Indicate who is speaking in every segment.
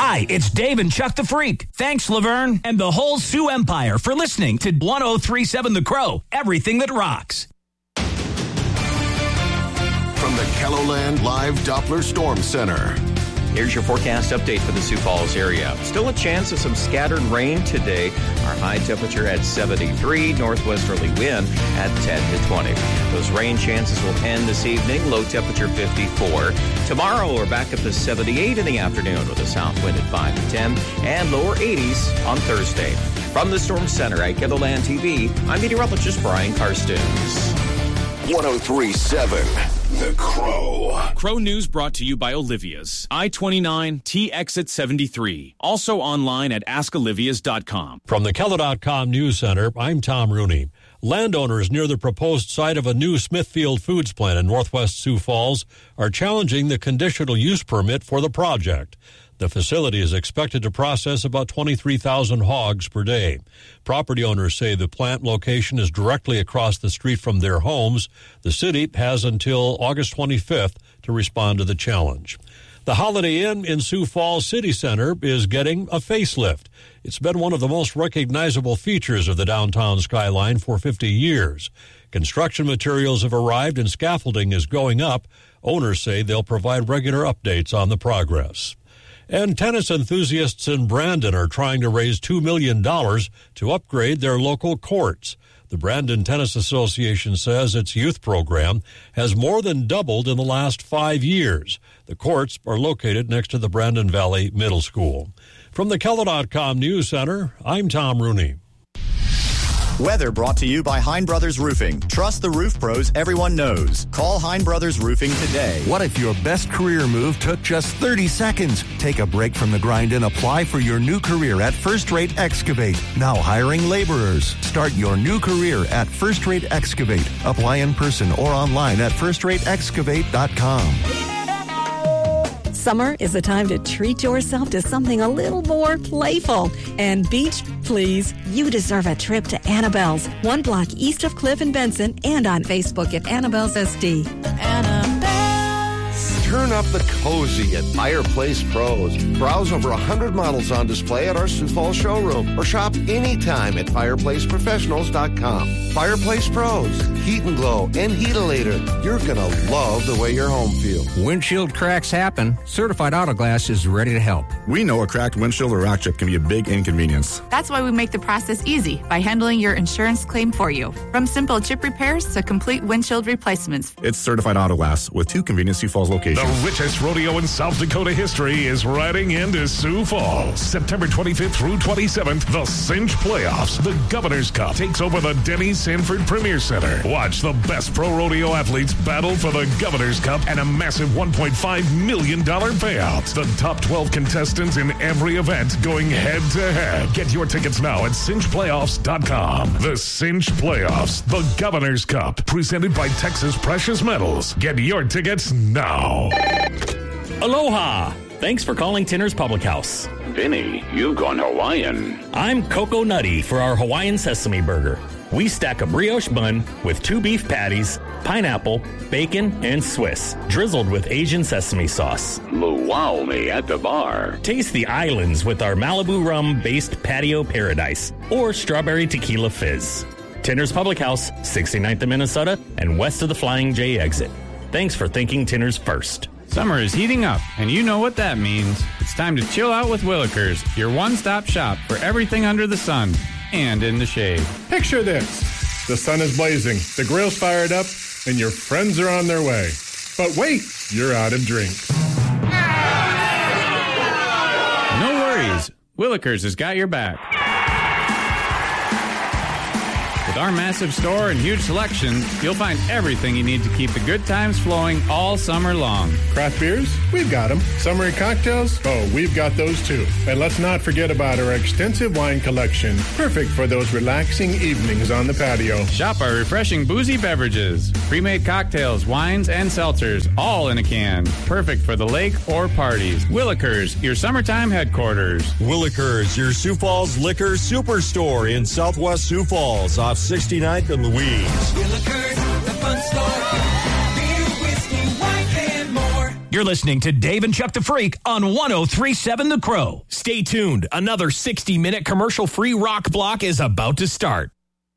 Speaker 1: Hi, it's Dave and Chuck the Freak. Thanks, Laverne, and the whole Sioux Empire for listening to 1037 The Crow, everything that rocks.
Speaker 2: From the KELOLAND Live Doppler Storm Center.
Speaker 3: Here's your forecast update for the Sioux Falls area. Still a chance of some scattered rain today. Our high temperature at 73, northwesterly wind at 10 to 20. Those rain chances will end this evening, low temperature 54. Tomorrow we're back up to 78 in the afternoon with a south wind at 5 to 10 and lower 80s on Thursday. From the Storm Center at KELOLAND TV, I'm meteorologist Brian Karstens.
Speaker 2: 1037 The Crow.
Speaker 4: Crow News brought to you by Olivia's. I-29 T exit 73. Also online at askolivias.com.
Speaker 5: From the KELO.com News Center, I'm Tom Rooney. Landowners near the proposed site of a new Smithfield Foods plant in northwest Sioux Falls are challenging the conditional use permit for the project. The facility is expected to process about 23,000 hogs per day. Property owners say the plant location is directly across the street from their homes. The city has until August 25th to respond to the challenge. The Holiday Inn in Sioux Falls City Center is getting a facelift. It's been one of the most recognizable features of the downtown skyline for 50 years. Construction materials have arrived and scaffolding is going up. Owners say they'll provide regular updates on the progress. And tennis enthusiasts in Brandon are trying to raise $2 million to upgrade their local courts. The Brandon Tennis Association says its youth program has more than doubled in the last 5 years. The courts are located next to the Brandon Valley Middle School. From the KELO.com News Center, I'm Tom Rooney.
Speaker 6: Weather brought to you by Hein Brothers Roofing. Trust the roof pros everyone knows. Call Hein Brothers Roofing today.
Speaker 7: What if your best career move took just 30 seconds? Take a break from the grind and apply for your new career at First Rate Excavate. Now hiring laborers. Start your new career at First Rate Excavate. Apply in person or online at firstrateexcavate.com.
Speaker 8: Summer is a time to treat yourself to something a little more playful. And beach, please, you deserve a trip to Annabelle's, 1 block east of Cliff and Benson, and on Facebook at Annabelle's SD.
Speaker 2: Turn up the cozy at Fireplace Pros. Browse over 100 models on display at our Sioux Falls showroom or shop anytime at fireplaceprofessionals.com. Fireplace Pros, Heat and Glow and Heatilator. You're going to love the way your home feels.
Speaker 9: Windshield cracks happen. Certified Auto Glass is ready to help.
Speaker 10: We know a cracked windshield or rock chip can be a big inconvenience.
Speaker 11: That's why we make the process easy by handling your insurance claim for you. From simple chip repairs to complete windshield replacements.
Speaker 10: It's Certified Auto Glass with 2 convenient Sioux Falls locations.
Speaker 12: The richest rodeo in South Dakota history is riding into Sioux Falls. September 25th through 27th, the Cinch Playoffs. The Governor's Cup takes over the Denny Sanford Premier Center. Watch the best pro rodeo athletes battle for the Governor's Cup and a massive $1.5 million payout. The top 12 contestants in every event going head-to-head. Get your tickets now at cinchplayoffs.com. The Cinch Playoffs, the Governor's Cup, presented by Texas Precious Metals. Get your tickets now.
Speaker 13: Aloha! Thanks for calling Tinner's Public House.
Speaker 14: Vinny, you've gone Hawaiian.
Speaker 13: I'm Coco Nutty for our Hawaiian Sesame Burger. We stack a brioche bun with 2 beef patties, pineapple, bacon, and Swiss, drizzled with Asian sesame sauce.
Speaker 14: Luau me at the bar.
Speaker 13: Taste the islands with our Malibu rum-based patio paradise or strawberry tequila fizz. Tinner's Public House, 69th in Minnesota and west of the Flying J exit. Thanks for thinking Tinner's first.
Speaker 15: Summer is heating up, and you know what that means. It's time to chill out with Willikers, your one-stop shop for everything under the sun and in the shade.
Speaker 16: Picture this. The sun is blazing, the grill's fired up, and your friends are on their way. But wait, you're out of drinks.
Speaker 15: No worries. Willikers has got your back. With our massive store and huge selection, you'll find everything you need to keep the good times flowing all summer long.
Speaker 16: Craft beers? We've got them. Summery cocktails? Oh, we've got those too. And let's not forget about our extensive wine collection. Perfect for those relaxing evenings on the patio.
Speaker 15: Shop our refreshing boozy beverages. Pre-made cocktails, wines, and seltzers, all in a can. Perfect for the lake or parties. Willikers, your summertime headquarters.
Speaker 5: Willikers, your Sioux Falls liquor superstore in southwest Sioux Falls off 69th and Louise.
Speaker 17: Willikers, the fun store. Beer, whiskey, wine, and more.
Speaker 1: You're listening to Dave and Chuck the Freak on 103.7 The Crow.
Speaker 17: Stay tuned. Another 60-minute commercial-free rock block is about to start.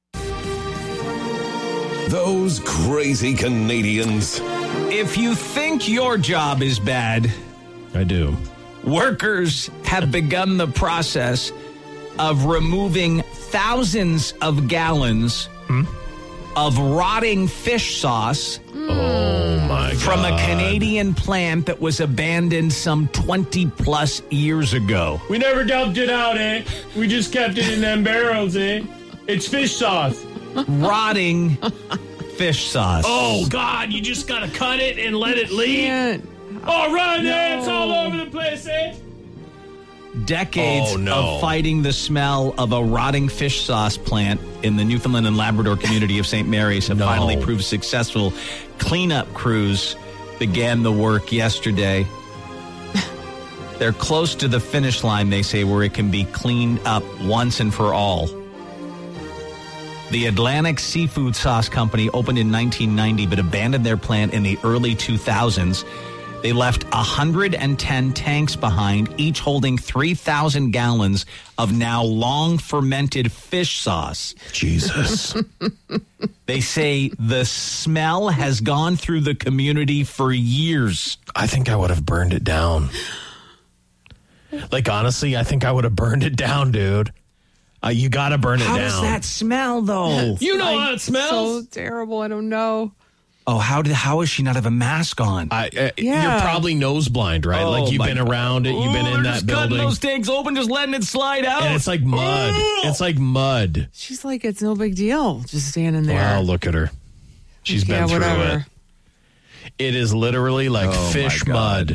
Speaker 18: Those crazy Canadians.
Speaker 1: If you think your job is bad,
Speaker 17: I do.
Speaker 1: Workers have begun the process of removing thousands of gallons of rotting fish sauce from a Canadian plant that was abandoned some 20-plus years ago.
Speaker 19: We never dumped it out, eh? We just kept it in them barrels, eh? It's fish sauce.
Speaker 1: Rotting fish sauce.
Speaker 19: Oh, God, you just got to cut it and let it leave? Oh, right, eh? It's all over the place, eh?
Speaker 1: Decades of fighting the smell of a rotting fish sauce plant in the Newfoundland and Labrador community of St. Mary's have finally proved successful. Cleanup crews began the work yesterday. They're close to the finish line, they say, where it can be cleaned up once and for all. The Atlantic Seafood Sauce Company opened in 1990 but abandoned their plant in the early 2000s. They left 110 tanks behind, each holding 3,000 gallons of now long-fermented fish sauce.
Speaker 17: Jesus.
Speaker 1: They say the smell has gone through the community for years.
Speaker 17: I think I would have burned it down. Like, honestly, I think I would have burned it down, dude. You got to burn it down.
Speaker 1: How does that smell, though?
Speaker 19: You know how it smells?
Speaker 20: So terrible. I don't know.
Speaker 1: Oh, how does she not have a mask on?
Speaker 17: You're probably nose blind, right? Like you've been around it, you've been in that
Speaker 1: just
Speaker 17: building.
Speaker 1: Cutting those tanks open, just letting it slide out.
Speaker 17: And it's like mud. It's like mud.
Speaker 20: She's like, it's no big deal. Just standing there.
Speaker 17: Wow, look at her. She's been through it. It is literally like fish mud.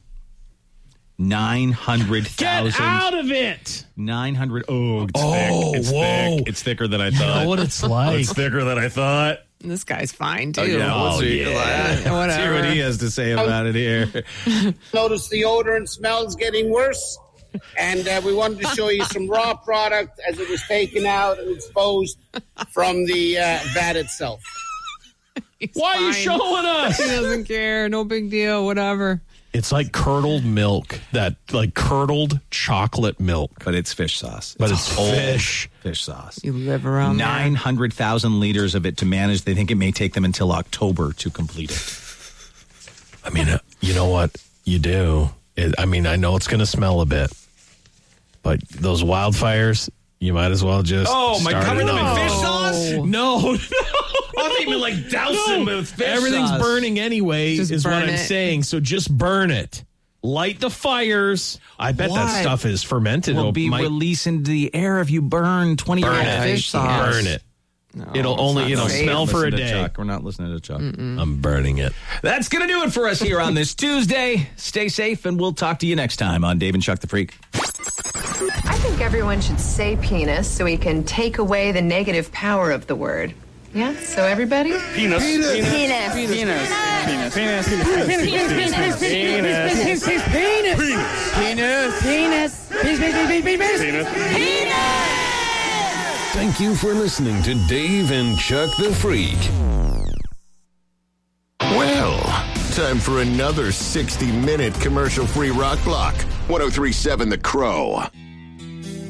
Speaker 1: 900,000.
Speaker 19: Get out of it!
Speaker 1: 900. Oh, it's
Speaker 17: thick.
Speaker 1: It's thick. It's thicker than I thought.
Speaker 17: You know what it's like.
Speaker 1: It's thicker than I thought.
Speaker 20: This guy's fine, too.
Speaker 1: Let's hear what he has to say about it here.
Speaker 21: Notice the odor and smells getting worse. And we wanted to show you some raw product as it was taken out and exposed from the vat itself.
Speaker 19: Why are you showing us?
Speaker 20: He doesn't care. No big deal. Whatever.
Speaker 17: It's like curdled milk, like curdled chocolate milk.
Speaker 1: But it's fish sauce.
Speaker 17: But it's fish
Speaker 1: sauce.
Speaker 20: You live around
Speaker 1: 900,000 liters of it to manage. They think it may take them until October to complete it.
Speaker 17: I mean, you know what you do? I know it's going to smell a bit. But those wildfires, you might as well just
Speaker 1: cover them in fish
Speaker 17: sauce? No.
Speaker 19: I think you like douse them with fish
Speaker 17: Everything's
Speaker 19: sauce.
Speaker 17: burning anyway, is what I'm saying. So just burn it. Light the fires. I bet that stuff is fermented.
Speaker 1: It'll be released into the air if you burn 20-year-old fish sauce.
Speaker 17: Burn it.
Speaker 20: No,
Speaker 17: it'll smell for a day.
Speaker 1: Chuck. We're not listening to Chuck.
Speaker 17: I'm burning it.
Speaker 1: That's going to do it for us here on this Tuesday. Stay safe, and we'll talk to you next time on Dave and Chuck the Freak.
Speaker 22: I think everyone should say penis so we can take away the negative power of the word. Yeah, so everybody?
Speaker 19: Penis.
Speaker 22: Penis.
Speaker 19: Penis.
Speaker 22: Penis.
Speaker 19: Penis.
Speaker 22: Penis.
Speaker 19: Penis.
Speaker 22: Penis.
Speaker 19: Penis.
Speaker 18: Thank you for listening to Dave and Chuck the Freak. Well, time for another 60-minute commercial-free rock block. 103.7 The Crow.